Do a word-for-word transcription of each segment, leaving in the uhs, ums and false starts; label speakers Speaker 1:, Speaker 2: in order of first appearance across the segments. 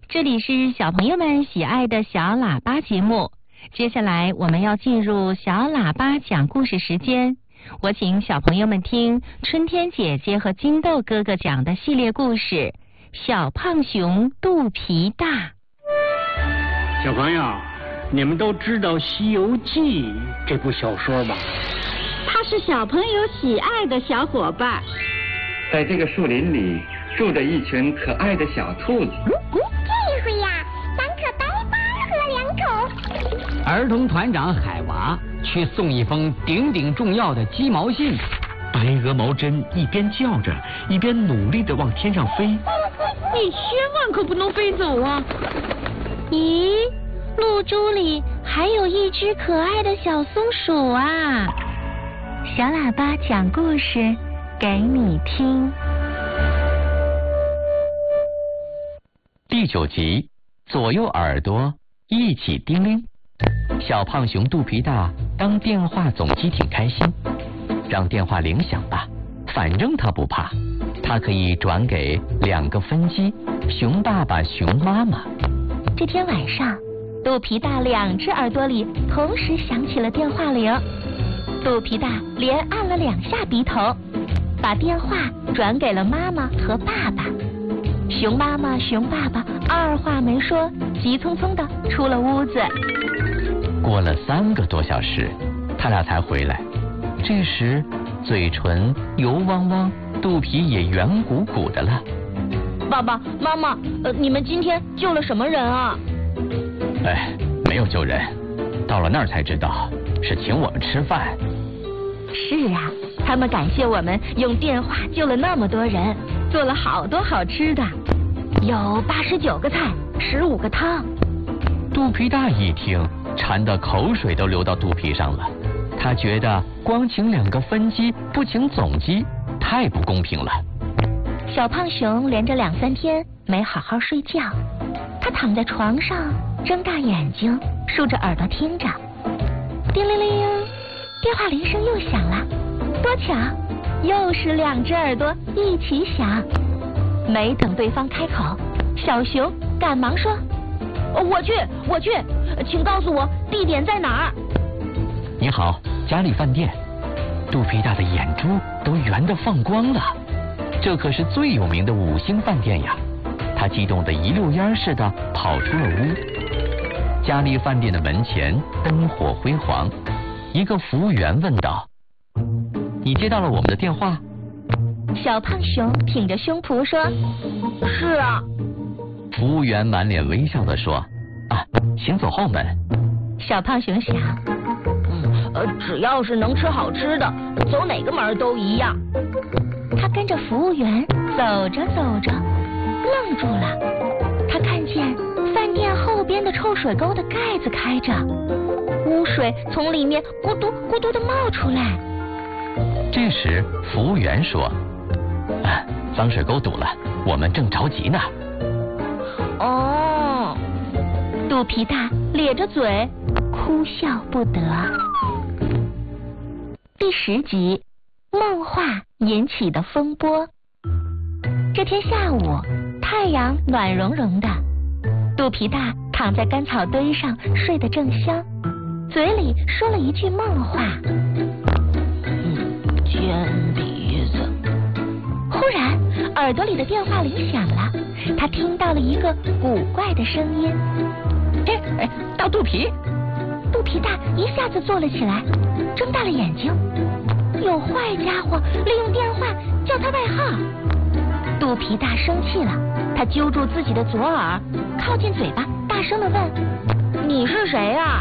Speaker 1: 这里是小朋友们喜爱的小喇叭节目。接下来我们要进入小喇叭讲故事时间，我请小朋友们听春天姐姐和金豆哥哥讲的系列故事《小胖熊肚皮大》。
Speaker 2: 小朋友，你们都知道《西游记》这部小说吧？
Speaker 3: 它是小朋友喜爱的小伙伴。
Speaker 4: 在这个树林里住着一群可爱的小兔子。
Speaker 5: 这回呀，咱可白白喝两口。
Speaker 6: 儿童团长海娃去送一封顶顶重要的鸡毛信。
Speaker 7: 白鹅毛针一边叫着，一边努力地往天上飞。
Speaker 3: 你千万可不能飞走啊！
Speaker 1: 咦，露珠里还有一只可爱的小松鼠啊！小喇叭讲故事给你听。
Speaker 7: 第九集，左右耳朵一起叮铃。小胖熊肚皮大当电话总机挺开心，让电话铃响吧，反正他不怕，他可以转给两个分机，熊爸爸、熊妈妈。
Speaker 1: 这天晚上，肚皮大两只耳朵里同时响起了电话铃。肚皮大连按了两下鼻头，把电话转给了妈妈和爸爸。熊妈妈、熊爸爸二话没说，急匆匆地出了屋子。
Speaker 7: 过了三个多小时，他俩才回来。这时，嘴唇油汪汪，肚皮也圆鼓鼓的了。
Speaker 1: 爸爸妈妈，呃，你们今天救了什么人啊？
Speaker 7: 哎，没有救人，到了那儿才知道是请我们吃饭。
Speaker 1: 是啊，他们感谢我们用电话救了那么多人，做了好多好吃的，有八十九个菜，十五个汤。
Speaker 7: 肚皮大一听，馋得口水都流到肚皮上了。他觉得光请两个分机不请总机，太不公平了。
Speaker 1: 小胖熊连着两三天没好好睡觉，他躺在床上，睁大眼睛，竖着耳朵听着。叮铃铃，电话铃声又响了，多巧，又是两只耳朵一起响。没等对方开口，小熊赶忙说：我去，我去，请告诉我地点在哪儿。
Speaker 7: 你好，嘉利饭店。肚皮大的眼珠都圆得放光了，这可是最有名的五星饭店呀！他激动得一溜烟似的跑出了屋。嘉利饭店的门前灯火辉煌，一个服务员问道：你接到了我们的电话？
Speaker 1: 小胖熊挺着胸脯说：是啊。
Speaker 7: 服务员满脸微笑地说：啊，请走后门。
Speaker 1: 小胖熊想，嗯，呃，只要是能吃好吃的，走哪个门都一样。他跟着服务员走着走着，愣住了。他看见饭店后边的臭水沟的盖子开着，污水从里面咕嘟咕嘟的冒出来。
Speaker 7: 这时服务员说：啊，脏水沟堵了，我们正着急呢。
Speaker 1: 哦，肚皮大咧着嘴，哭笑不得。第十集，梦话引起的风波。这天下午，太阳暖融融的，肚皮大躺在干草堆上睡得正香，嘴里说了一句梦话：嗯，尖鼻子。忽然耳朵里的电话铃响了，他听到了一个古怪的声音：
Speaker 6: 哎哎，大肚皮！
Speaker 1: 肚皮大一下子坐了起来，睁大了眼睛。有坏家伙利用电话叫他外号。肚皮大生气了，他揪住自己的左耳，靠近嘴巴，大声地问：你是谁啊？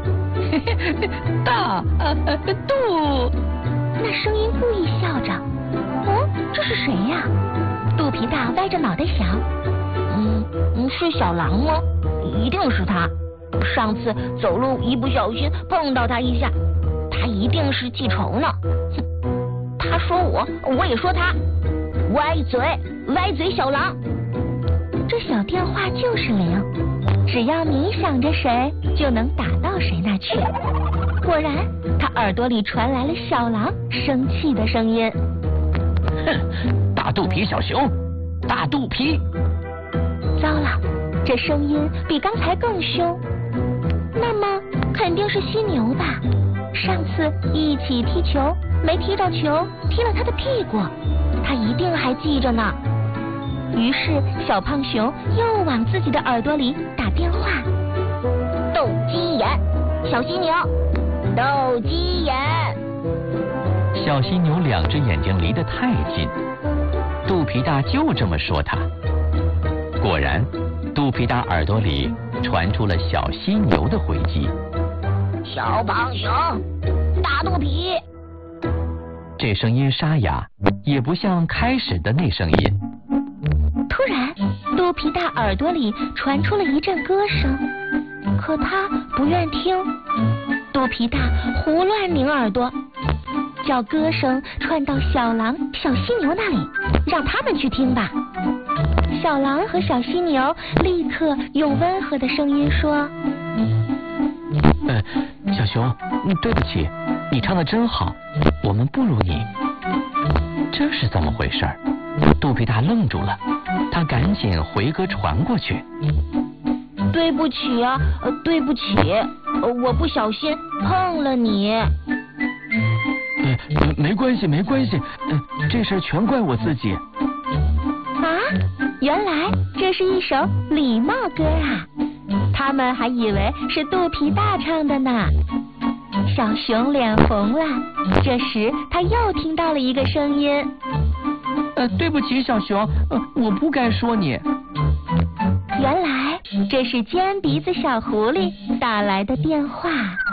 Speaker 6: 大呃肚。
Speaker 1: 那声音故意笑着。哦，这是谁呀？肚皮大歪着脑袋想，嗯，是小狼吗？一定是他。上次走路一不小心碰到他一下，他一定是记仇呢。他说我，我也说他，歪嘴，歪嘴小狼。这小电话就是灵，只要你想着谁，就能打到谁那去。果然，他耳朵里传来了小狼生气的声音：
Speaker 7: 哼，大肚皮小熊，大肚皮！
Speaker 1: 糟了， 这声音比刚才更凶。那么肯定是犀牛吧？上次一起踢球，没踢到球，踢了他的屁股，他一定还记着呢。于是小胖熊又往自己的耳朵里打电话：斗鸡眼，小犀牛，斗鸡眼。
Speaker 7: 小犀牛两只眼睛离得太近，肚皮大就这么说他。果然，肚皮大耳朵里传出了小犀牛的回击：
Speaker 1: 小胖熊，大肚皮。
Speaker 7: 这声音沙哑，也不像开始的那声音。
Speaker 1: 突然，肚皮大耳朵里传出了一阵歌声，可他不愿听。肚皮大胡乱拧耳朵，叫歌声传到小狼、小犀牛那里，让他们去听吧。小狼和小犀牛立刻用温和的声音说：
Speaker 7: 呃，小熊，对不起，你唱得真好，我们不如你。这是怎么回事？肚皮大愣住了，他赶紧回歌传过去：
Speaker 1: 对不起啊，呃，对不起，呃，我不小心碰了你。
Speaker 7: 呃，没关系，没关系，呃，这事全怪我自己。
Speaker 1: 啊，原来这是一首礼貌歌啊！他们还以为是肚皮大唱的呢。小熊脸红了，这时他又听到了一个声音：
Speaker 7: 呃，对不起，小熊，呃，我不该说你。
Speaker 1: 原来这是尖鼻子小狐狸打来的电话。